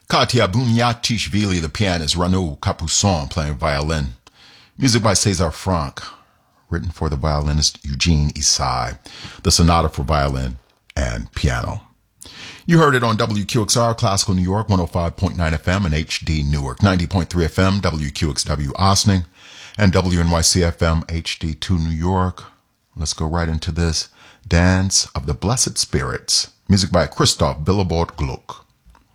Katya Bunyatishvili, the pianist. Ranu Capuçon playing violin. Music by César Franck, written for the violinist Eugene Isai. The sonata for violin and piano. You heard it on WQXR, Classical New York, 105.9 FM and HD Newark, 90.3 FM, WQXW Ossining, and WNYC FM HD2 New York. Let's go right into this. Dance of the Blessed Spirits. Music by Christoph Billibord Gluck.